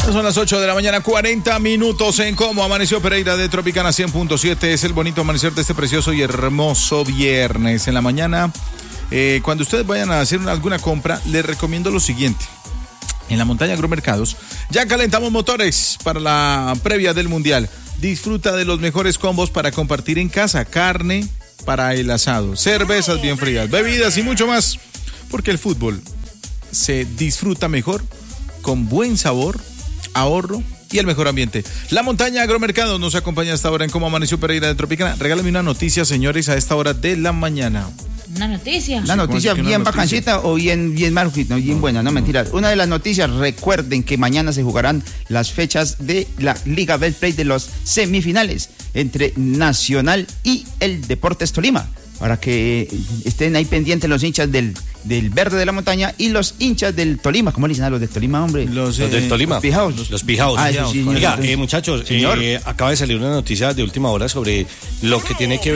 Son las 8 de la mañana, 40 minutos en Cómo Amaneció Pereira de Tropicana 100.7. Es el bonito amanecer de este precioso y hermoso viernes. En la mañana, cuando ustedes vayan a hacer alguna compra, les recomiendo lo siguiente. En la montaña Agromercados ya calentamos motores para la previa del Mundial. Disfruta de los mejores combos para compartir en casa. Carne para el asado, cervezas bien frías, bebidas y mucho más. Porque el fútbol se disfruta mejor con buen sabor, ahorro y el mejor ambiente. La montaña Agromercado nos acompaña hasta ahora en Cómo Amaneció Pereira de Tropicana. Regálame una noticia, señores, a esta hora de la mañana. Una noticia. Una noticia bien bacancita o bien marujita, bien buena, no mentiras. Una de las noticias, recuerden que mañana se jugarán las fechas de la Liga Betplay de los semifinales entre Nacional y el Deportes Tolima. Para que estén ahí pendientes los hinchas del Verde de la Montaña y los hinchas del Tolima. ¿Cómo le dicen a los del Tolima, hombre? Los del Tolima. Los pijaos. Los pijaos. Sí, Oiga, muchachos, acaba de salir una noticia de última hora sobre lo que tiene que ver